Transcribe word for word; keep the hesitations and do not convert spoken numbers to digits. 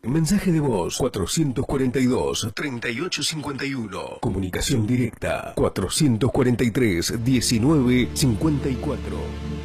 Mensaje de voz cuatrocientos cuarenta y dos, treinta y ocho cincuenta y uno. Comunicación directa cuatrocientos cuarenta y tres, diecinueve cincuenta y cuatro.